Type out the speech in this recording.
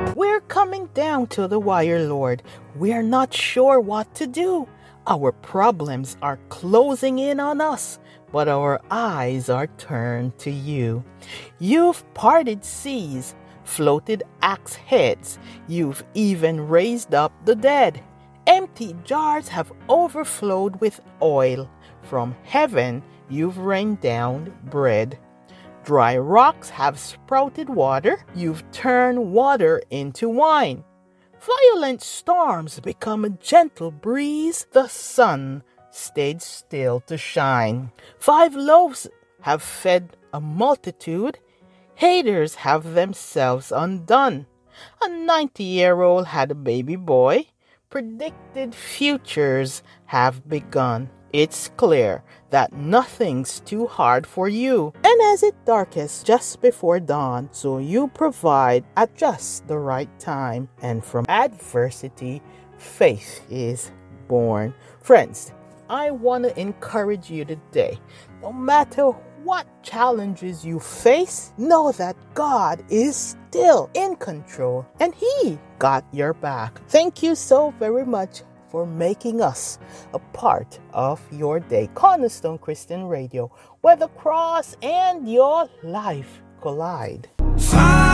We're coming down to the wire, Lord. We're not sure what to do. Our problems are closing in on us, but our eyes are turned to you. You've parted seas, floated axe heads. You've even raised up the dead. Empty jars have overflowed with oil. From heaven you've rained down bread. Dry rocks have sprouted water. You've turned water into wine. Violent storms become a gentle breeze. The sun stayed still to shine. 5 loaves have fed a multitude. Haters have themselves undone. A 90-year-old had a baby boy. Predicted futures have begun. It's clear that nothing's too hard for you. And as it darkens just before dawn, so you provide at just the right time. And from adversity, faith is born. Friends, I want to encourage you today. No matter what challenges you face, know that God is still in control and He got your back. Thank you so very much for making us a part of your day. Cornerstone Christian Radio, where the cross and your life collide.